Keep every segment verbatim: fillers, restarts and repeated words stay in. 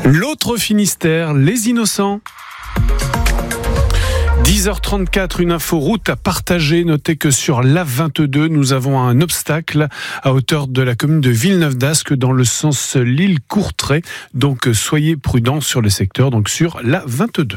L'autre Finistère, les innocents. dix heures trente-quatre, une info route à partager. Notez que sur l'A vingt-deux, nous avons un obstacle à hauteur de la commune de Villeneuve-d'Ascq dans le sens Lille-Courtrai. Donc soyez prudents sur le secteur, donc sur l'A vingt-deux.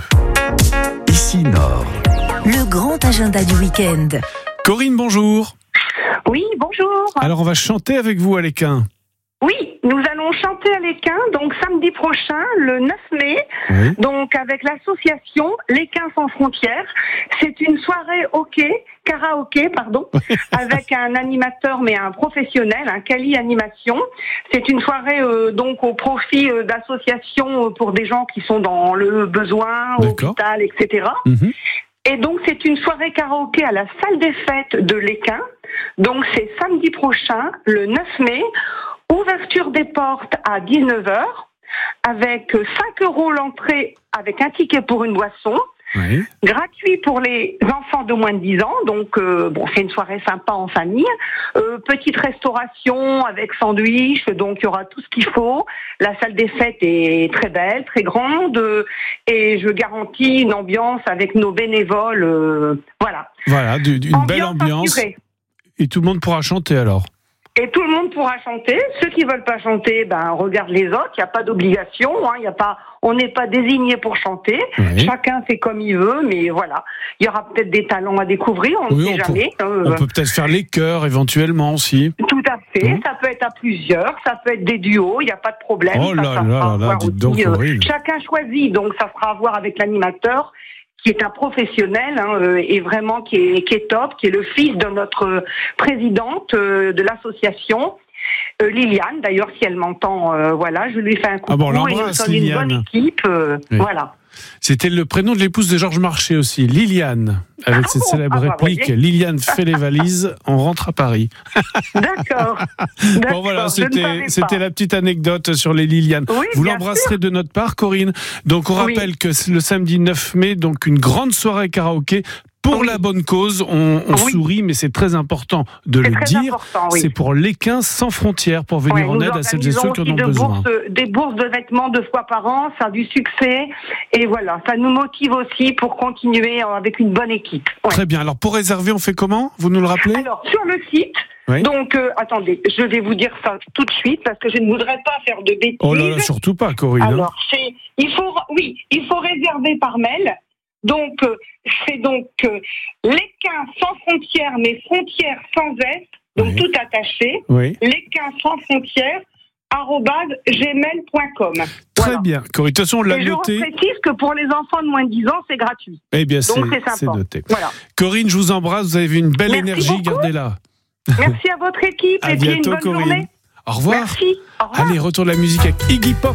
Ici Nord. Le grand agenda du week-end. Corinne, bonjour. Oui, bonjour. Alors on va chanter avec vous à l'Équin. Oui, nous allons chanter à l'Équin, donc samedi prochain, le neuf mai, Oui. donc avec l'association L'Équin sans frontières. C'est une soirée hockey, karaoké, pardon, avec un animateur, mais un professionnel, un Cali Animation. C'est une soirée euh, donc au profit euh, d'associations euh, pour des gens qui sont dans le besoin, au D'accord. hôpital, et cetera. Mhm. Et donc, c'est une soirée karaoké à la salle des fêtes de l'Équin. Donc, c'est samedi prochain, le neuf mai. Ouverture des portes à dix-neuf heures, avec cinq euros l'entrée, avec un ticket pour une boisson. Oui. Gratuit pour les enfants de moins de dix ans. Donc, euh, bon, c'est une soirée sympa en famille. Euh, petite restauration avec sandwich. Donc, il y aura tout ce qu'il faut. La salle des fêtes est très belle, très grande. Euh, et je garantis une ambiance avec nos bénévoles. Euh, voilà. Voilà, du- une Ambiance belle ambiance. assurée. Et tout le monde pourra chanter alors. Et tout le monde pourra chanter. Ceux qui veulent pas chanter, ben regardent les autres. Il n'y a pas d'obligation. Hein. Il y a pas, on n'est pas désigné pour chanter. Oui. Chacun fait comme il veut, mais voilà. Il y aura peut-être des talents à découvrir. On Oui, ne on sait peut- jamais. Euh, On peut peut-être faire les chœurs éventuellement aussi. Tout à fait. Mmh. Ça peut être à plusieurs. Ça peut être des duos. Il n'y a pas de problème. Oh là Ça, ça là sera à là là, voir dites donc, aussi, euh, Corinne. chacun choisit. Donc ça sera à voir avec l'animateur, qui est un professionnel hein, euh, et vraiment qui est, qui est top, qui est le fils de notre euh, présidente euh, de l'association. Euh, Liliane, d'ailleurs, si elle m'entend, euh, voilà, je lui fais un coucou. Ah bon, on et nous l'embrasse, sommes une Liliane. bonne équipe, euh, Oui. voilà. C'était le prénom de l'épouse de Georges Marchais aussi, Liliane, avec Ah cette bon célèbre Ah bah, réplique voyez. Liliane fait les valises, on rentre à Paris. D'accord. Bon voilà, je ne c'était savais c'était pas. la petite anecdote sur les Lilianes. Oui, Vous bien l'embrasserez de notre part, Corinne. Donc on Oui. rappelle que le samedi neuf mai, donc une grande soirée karaoké. Pour Oui. la bonne cause, on, on Oui. sourit, mais c'est très important de C'est le très dire. important, oui. C'est pour l'Équin sans frontières, pour venir Ouais, en nous aide à celles et ceux qui en organisons ont aussi de besoin. bourses, des bourses de vêtements deux fois par an, ça a du succès. Et voilà, ça nous motive aussi pour continuer avec une bonne équipe. Ouais. Très bien. Alors pour réserver, on fait comment? Vous nous le rappelez? Alors, sur le site, Oui. donc, euh, attendez, je vais vous dire ça tout de suite parce que je ne voudrais pas faire de bêtises. Oh là là, surtout pas, Corinne. hein. Alors, c'est, il faut, oui, il faut réserver par mail. Donc, euh, c'est donc euh, l'Équin sans frontières, mais frontières sans S, donc Oui. tout attaché. Oui. L'Équin sans frontières, arobase gmail point com. Très Voilà. bien. Corinne, de toute façon, on l'a Et je noté. précise que pour les enfants de moins de dix ans, c'est gratuit. Eh bien, c'est Donc, c'est sympa. c'est noté. Voilà. Corinne, je vous embrasse. Vous avez une belle Merci énergie. beaucoup. Gardez-la. Merci à votre équipe À et puis une bientôt, bonne Corinne. journée. Au revoir. Merci. Au revoir. Allez, retour de la musique avec Iggy Pop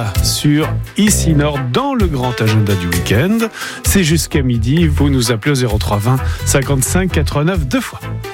sur Ici Nord dans le grand agenda du week-end. C'est jusqu'à midi. Vous nous appelez au zéro trois vingt cinquante-cinq quatre-vingt-neuf deux fois.